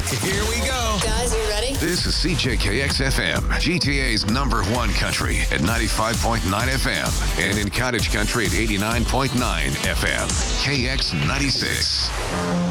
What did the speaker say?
Here we go. Guys, you ready? This is CJKX FM, GTA's #1 country at 95.9 FM and in Cottage Country at 89.9 FM. KX 96.